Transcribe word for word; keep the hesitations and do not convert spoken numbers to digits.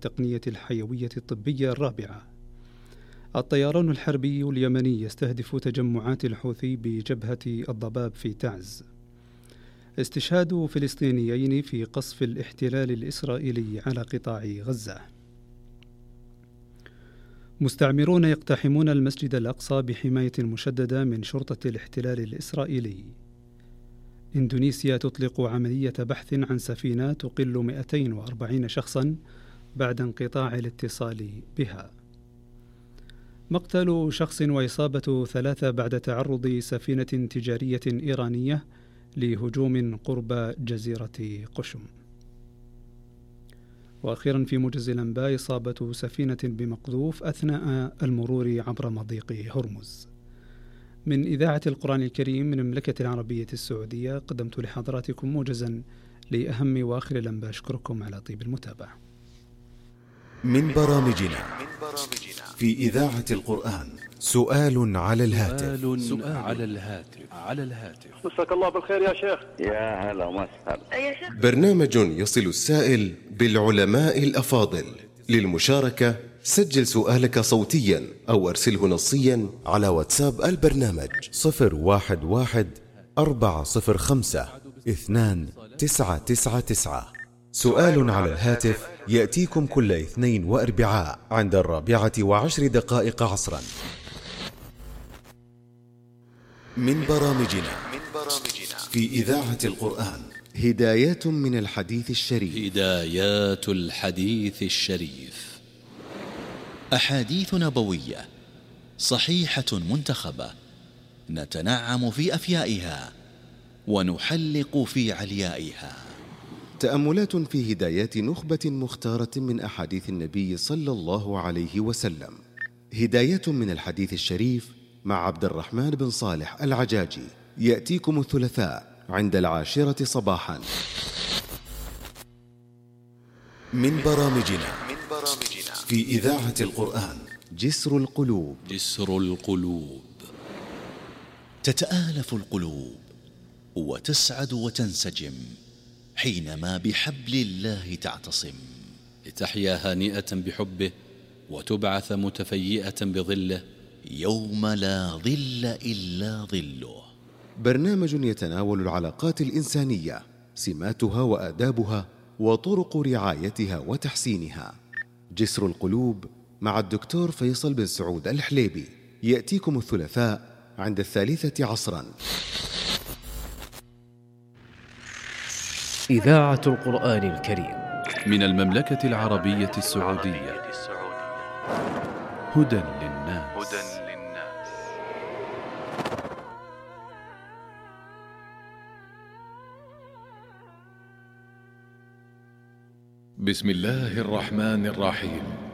التقنية الحيوية الطبية الرابعة. الطيران الحربي اليمني يستهدف تجمعات الحوثي بجبهة الضباب في تعز. استشهاد فلسطينيين في قصف الاحتلال الإسرائيلي على قطاع غزة. مستعمرون يقتحمون المسجد الأقصى بحماية مشددة من شرطة الاحتلال الإسرائيلي. إندونيسيا تطلق عملية بحث عن سفينة تقل مئتين وأربعين شخصا بعد انقطاع الاتصال بها. مقتل شخص وإصابة ثلاثة بعد تعرض سفينة تجارية إيرانية لهجوم قرب جزيرة قشم. وأخيرا في موجز الأنباء، إصابة سفينة بمقذوف أثناء المرور عبر مضيق هرمز. من إذاعة القرآن الكريم من المملكة العربية السعودية قدمت لحضراتكم موجزا لأهم وآخر الأنباء. أشكركم على طيب المتابعة. من برامجنا في إذاعة القرآن سؤال على الهاتف. سؤال على الهاتف على الهاتف مساك الله بالخير يا شيخ. يا هلا وسهلا. برنامج يصل السائل بالعلماء الأفاضل. للمشاركة سجل سؤالك صوتيا أو أرسله نصيا على واتساب البرنامج صفر واحد واحد أربعة صفر خمسة اثنان تسعة تسعة تسعة. سؤال على الهاتف يأتيكم كل اثنين وأربعاء عند الرابعة وعشر دقائق عصرا. من برامجنا في إذاعة القرآن هدايات من الحديث الشريف. هدايات الحديث الشريف، أحاديث نبوية صحيحة منتخبة نتنعم في أفيائها ونحلق في عليائها. تأملات في هدايات نخبة مختارة من أحاديث النبي صلى الله عليه وسلم. هداية من الحديث الشريف مع عبد الرحمن بن صالح العجاجي، يأتيكم الثلاثاء عند العاشرة صباحا. من برامجنا في إذاعة القرآن جسر القلوب. جسر القلوب، تتآلف القلوب وتسعد وتنسجم حينما بحبل الله تعتصم، لتحيا هانئة بحبه وتبعث متفيئة بظله يوم لا ظل إلا ظله. برنامج يتناول العلاقات الإنسانية، سماتها وآدابها وطرق رعايتها وتحسينها. جسر القلوب مع الدكتور فيصل بن سعود الحليبي، يأتيكم الثلاثاء عند الثالثة عصرا. إذاعة القرآن الكريم من المملكة العربية السعودية. هدى للناس. بسم الله الرحمن الرحيم.